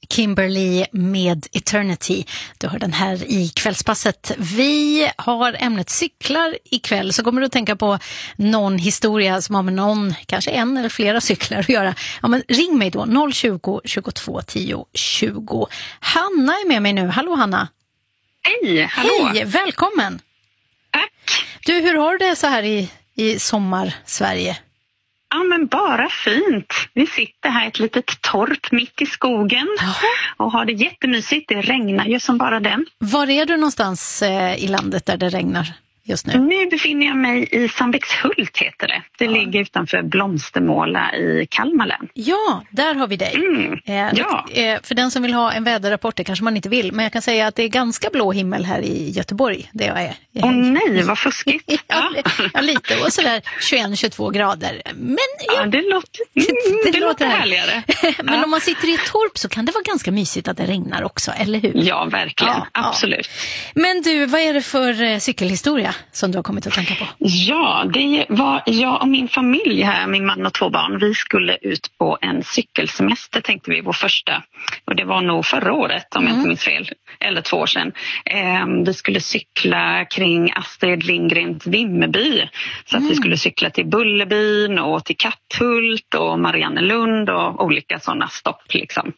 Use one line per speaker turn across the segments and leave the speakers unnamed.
Kimberly med Eternity. Du hör den här i kvällspasset. Vi har ämnet cyklar ikväll, så kommer du att tänka på någon historia som har med någon, kanske en eller flera cyklar att göra. Ja, men ring mig då, 020 22 10 20. Hanna är med mig nu. Hallå Hanna.
Hej, hallå.
Hej, välkommen.
Tack.
Du, hur har du det så här i sommar-Sverige?
Ja, men bara fint. Vi sitter här i ett litet torp mitt i skogen.
Jaha.
Och har det jättemysigt. Det regnar ju som bara den.
Var är du någonstans i landet där det regnar just nu?
Nu befinner jag mig i Sandvikshult heter det. Det ligger utanför Blomstermåla i Kalmar län.
Ja, där har vi dig.
Ja.
För den som vill ha en väderrapport, det kanske man inte vill, men jag kan säga att det är ganska blå himmel här i Göteborg, där jag är.
Åh nej, vad fuskigt.
Ja, lite. Och sådär 21-22 grader. Men
ja, det låter härligare.
Men om man sitter i ett torp så kan det vara ganska mysigt att det regnar också, eller hur?
Ja, verkligen. Ja, absolut.
Men du, vad är det för cykelhistoria som du har kommit att tänka på?
Ja, det var jag och min familj här, min man och 2 barn. Vi skulle ut på en cykelsemester, tänkte vi, vår första. Och det var nog förra året, om jag inte minns fel. Eller 2 år sedan. Vi skulle cykla kring Astrid Lindgrens Vimmerby. Så att vi skulle cykla till Bullerbyn och till Katthult och Mariannelund och olika sådana stopp liksom.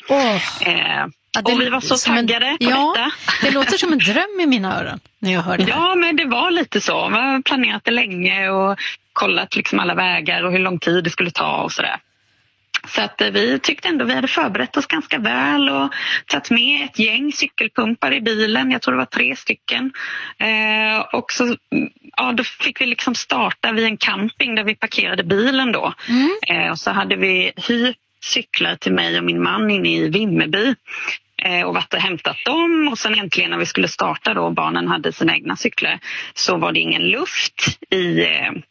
Och vi var så taggade på detta.
Det låter som en dröm i mina öron när jag hör det här.
Ja, men det var lite så. Vi har planerat det länge och kollat liksom alla vägar och hur lång tid det skulle ta och sådär. Så att vi tyckte ändå vi hade förberett oss ganska väl och tagit med ett gäng cykelpumpar i bilen. Jag tror det var 3 stycken. Och så då fick vi liksom starta vid en camping där vi parkerade bilen då. Och så hade vi hyrt cyklar till mig och min man inne i Vimmerby och varit och hämtat dem, och sen äntligen när vi skulle starta då, barnen hade sina egna cyklar, så var det ingen luft i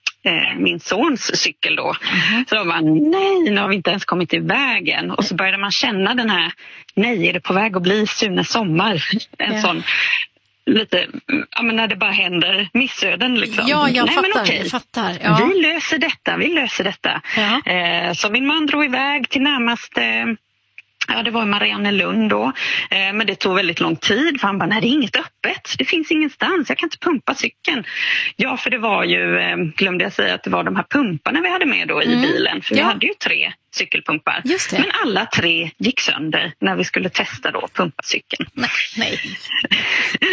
min sons cykel då. Så då var nej, nu har vi inte ens kommit till vägen, och så började man känna den här, nej, är det på väg att bli Sune sommar? En sån lite, ja, men när det bara händer missöden liksom.
Ja, jag
nej,
fattar.
Men okej.
Jag fattar. Ja.
Vi löser detta. Ja. Så min man drog iväg till närmaste, det var i Mariannelund då. Men det tog väldigt lång tid, för han bara, nej, det är inget öppet. Det finns ingenstans, jag kan inte pumpa cykeln. Ja, för det var ju, glömde jag säga att det var de här pumparna vi hade med då i bilen. För vi hade ju 3 cykelpumpar.
Just det.
Men alla 3 gick sönder när vi skulle testa då pumpa cykeln.
Nej.